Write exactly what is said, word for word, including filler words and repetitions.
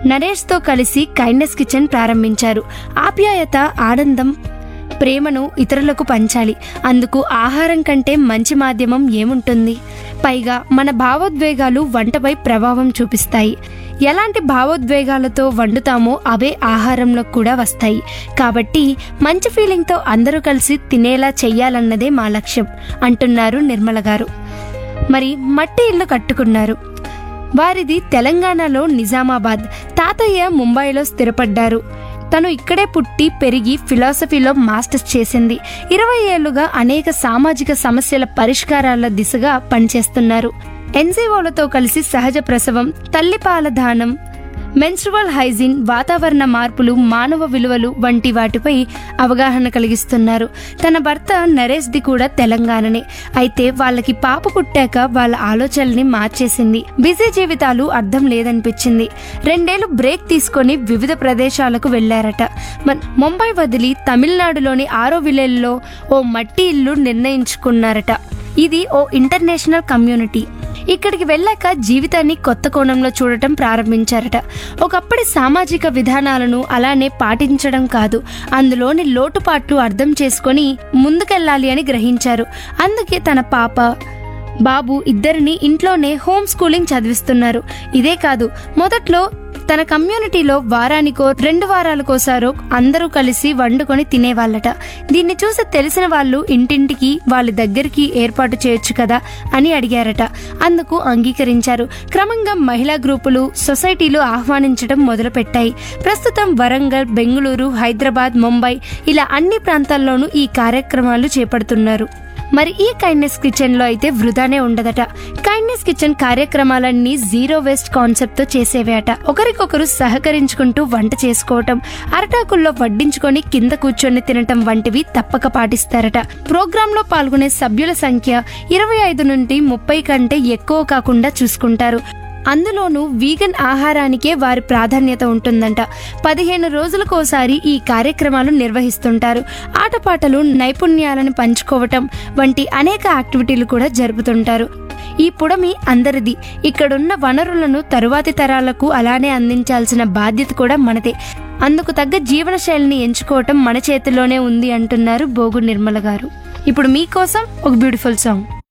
నరేష్తో కలిసి kindness kitchen ప్రారంభించారు. ఆప్యాయత, ఆనందం, ప్రేమను ఇతరులకు పంచాలి. అందుకు ఆహారం కంటే మంచి మాధ్యమం ఏముంటుంది? పైగా మన భావోద్వేగాలు వంటపై ప్రభావం చూపిస్తాయి. ఎలాంటి భావోద్వేగాలతో వండుతామో అవే ఆహారంలో కూడా వస్తాయి. కాబట్టి మంచి ఫీలింగ్తో అందరూ కలిసి తినేలా చెయ్యాలన్నదే మా లక్ష్యం అంటున్నారు నిర్మల గారు. మరి మట్టి ఇల్లు కట్టుకున్నారు. వారిది తెలంగాణలో నిజామాబాద్. తాతయ్య ముంబైలో స్థిరపడ్డారు. తను ఇక్కడే పుట్టి పెరిగి ఫిలాసఫీలో మాస్టర్స్ చేసింది. ఇరవై ఏళ్లుగా అనేక సామాజిక సమస్యల పరిష్కారాల దిశగా పనిచేస్తున్నారు. ఎన్జీఓలతో కలిసి సహజ ప్రసవం, తల్లిపాల దానం, మెన్స్ట్రువల్ హైజీన్, వాతావరణ మార్పులు, మానవ విలువలు వంటి వాటిపై అవగాహన కలిగిస్తున్నారు. తన భర్త నరేష్ది కూడా తెలంగాణనే. అయితే వాళ్ళకి పాప పుట్టాక వాళ్ళ ఆలోచనల్ని మార్చేసింది. బిజీ జీవితాలు అర్థం లేదనిపించింది. రెండేళ్లు బ్రేక్ తీసుకొని వివిధ ప్రదేశాలకు వెళ్లారట. ముంబై వదిలి తమిళనాడులోని ఆరో విలేజ్లో ఓ మట్టి ఇల్లు నిర్ణయించుకున్నారట. ఇది ఓ ఇంటర్నేషనల్ కమ్యూనిటీ. ఇక్కడికి వెళ్ళాక జీవితాన్ని కొత్త కోణంలో చూడటం ప్రారంభించారట. ఒకప్పటి సామాజిక విధానాలను అలానే పాటించడం కాదు, అందులోని లోటుపాట్లు అర్థం చేసుకొని ముందుకెళ్లాలి అని గ్రహించారు. అందుకే తన పాప, బాబు ఇద్దరిని ఇంట్లోనే హోమ్ స్కూలింగ్ చదివిస్తున్నారు. ఇదే కాదు, మొదట్లో తన కమ్యూనిటీలో వారానికో రెండు వారాలకోసారో అందరూ కలిసి వండుకొని తినేవాళ్ళట. దీన్ని చూసి తెలిసిన వాళ్ళు ఇంటింటికి వాళ్ళ దగ్గరికి ఏర్పాటు చేయొచ్చు కదా అని అడిగారట. అందుకు అంగీకరించారు. క్రమంగా మహిళా గ్రూపులు, సొసైటీలు ఆహ్వానించడం మొదలుపెట్టాయి. ప్రస్తుతం వరంగల్, బెంగళూరు, హైదరాబాద్, ముంబై ఇలా అన్ని ప్రాంతాల్లోనూ ఈ కార్యక్రమాలు చేపడుతున్నారు. మరి ఈ కైండ్నెస్ కిచెన్ లో అయితే వృధానే ఉండదట. కైండ్నెస్ కిచెన్ కార్యక్రమాలన్నీ జీరో వేస్ట్ కాన్సెప్ట్ తో చేసేవే అట. ఒకరికొకరు సహకరించుకుంటూ వంట చేసుకోవటం, అరటాకుల్లో వడ్డించుకొని కింద కూర్చొని తినటం వంటివి తప్పక పాటిస్తారట. ప్రోగ్రామ్ లో పాల్గొనే సభ్యుల సంఖ్య ఇరవై ఐదు నుండి ముప్పై కంటే ఎక్కువ కాకుండా చూసుకుంటారు. అందులోనూ వీగన్ ఆహారానికే వారి ప్రాధాన్యత ఉంటుందంట. పదిహేను రోజులకోసారి ఈ కార్యక్రమాలు నిర్వహిస్తుంటారు. ఆటపాటలు, నైపుణ్యాలను పంచుకోవటం వంటి అనేక యాక్టివిటీలు కూడా జరుపుతుంటారు. ఈ పుడమి అందరిది. ఇక్కడున్న వనరులను తరువాతి తరాలకు అలానే అందించాల్సిన బాధ్యత కూడా మనదే. అందుకు తగ్గ జీవన శైలిని ఎంచుకోవటం మన చేతిలోనే ఉంది అంటున్నారు బోగు నిర్మల గారు. ఇప్పుడు మీకోసం ఒక బ్యూటిఫుల్ సాంగ్.